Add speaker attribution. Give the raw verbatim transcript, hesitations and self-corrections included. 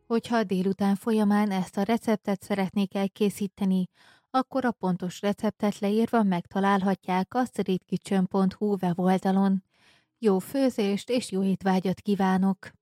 Speaker 1: Hogyha a délután folyamán ezt a receptet szeretnék elkészíteni, akkor a pontos receptet leírva megtalálhatják a streetkitchen pont hu weboldalon. Jó főzést és jó étvágyat kívánok!